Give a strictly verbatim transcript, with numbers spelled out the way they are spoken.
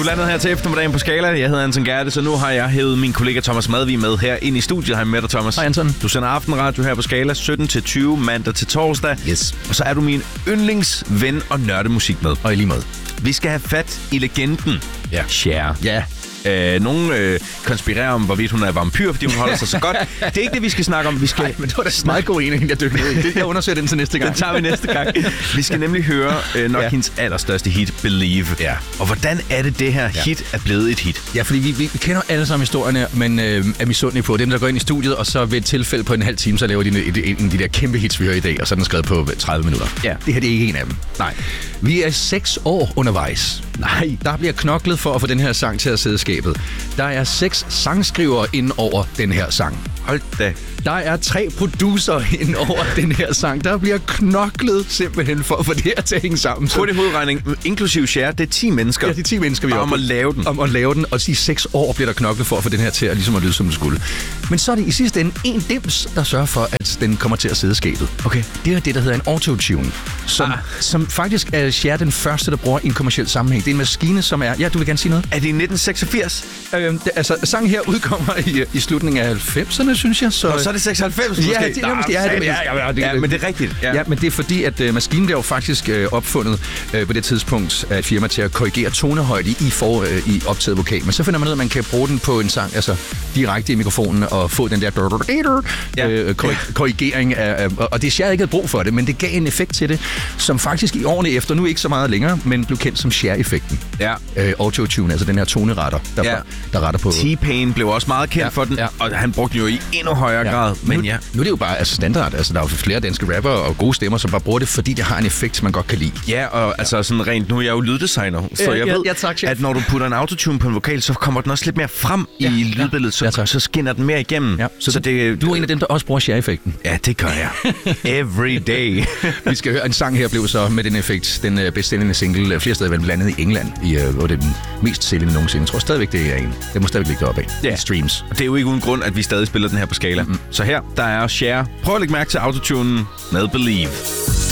er landet her til eftermiddagen på Skala. Jeg hedder Anton Gerte, så nu har jeg hævet min kollega Thomas Madvig med her ind i studiet. Hej med dig, Thomas. Hej, Anton. Du sender aftenradio her på Skala sytten til tyve mandag til torsdag. Yes. Og så er du min yndlingsven og nørdemusik med. Og i lige måde. Vi skal have fat i legenden. Ja. Cher. Ja. Øh, nogen øh, konspirerer om, hvorvidt hun er vampyr, fordi hun holder sig så godt. Det er ikke det, vi skal snakke om. Vi skal... Nej, men det var da meget god en, jeg dykker ned i. Det, jeg undersøger den til næste gang. Den tager vi næste gang. Vi skal nemlig høre øh, nok ja. hendes allerstørste hit, Believe. Ja. Og hvordan er det, det her ja. hit er blevet et hit? Ja, fordi vi, vi, vi kender alle sammen historierne, men øh, er misundelige på dem, der går ind i studiet, og så ved et tilfælde på en halv time, så laver de en, en, en af de der kæmpe hits, vi hører i dag, og så er den skrevet på tredive minutter. Ja. Det her det er ikke en af dem. Nej. Vi er seks år undervejs. Nej. Der bliver knoklet for at få den her sang til at sidde i skabet. Der er seks sangskrivere ind over den her sang. Hold da. Der er tre producer ind over den her sang. Der bliver knoklet simpelthen for at få det her til at hænge sammen. På det hovedregning, inklusive Cher, det er ti mennesker. Ja, det er ti mennesker, vi er om at lave den. Om at lave den, og de seks år bliver der knoklet for at få den her til at, ligesom at lyde, som det skulle. Men så er det i sidste ende en dims, der sørger for, at den kommer til at sidde i skabet. Okay. Det er det, der hedder en autotune, som, ah. som faktisk er Cher den første, der bruger i en kommerciel sammenhæng. Det er en maskine, som er... Ja, du vil gerne sige noget? Er det i nitten seksogfirs? Øhm, det, altså, sangen her udkommer i, i slutningen af halvfemserne, synes jeg. Så, og så er det seksoghalvfems måske? Ja, det, Nå, jamen, det er det. Ja, ja, ja, det, ja, men det er rigtigt. Ja, ja men det er fordi, at uh, maskinen blev jo faktisk uh, opfundet uh, på det tidspunkt af et firma til at korrigere tonehøjde i, for, uh, i optaget vokal. Men så finder man ud af, at man kan bruge den på en sang, altså direkte i mikrofonen, og få den der ja. uh, korrig- korrigering af... Uh, og det er Cher ikke havde brug for det, men det gav en effekt til det, som faktisk i årene efter, nu ikke så meget længere, men blev kendt som Cher-effekten. Ja. Uh, autotune, altså den her toneretter, der, ja. der retter på... T-Pain blev også meget kendt ja. for den, ja. og han brugte den jo i endnu højere ja. grad. Men nu, ja. nu er det jo bare altså standard. Altså, der er jo flere danske rapper og gode stemmer, som bare bruger det, fordi det har en effekt, man godt kan lide. Ja, og ja. altså sådan rent... Nu er jeg jo lyddesigner, så ja, jeg ja, ved, ja, tak, at når du putter en autotune på en vokal, så kommer den også lidt mere frem ja. i lydbilledet, så, ja, så skinner den mere igennem. Ja. Så, så det, du er en af dem, der også bruger Cher-effekten. Ja, det gør jeg. Every day. Vi skal høre en sang her, blev så med den effekt den uh, bedst sælgende single flere steder blandt andet i England, i, uh, hvor det er den mest sælgende nogensinde. Jeg tror stadigvæk, det er en. Det må stadigvæk ligge deroppe af. Ja. Streams. Det er jo ikke uden grund, at vi stadig spiller den her på Skala. Mm. Så her, der er Cher. Prøv at lægge mærke til autotunen med Believe.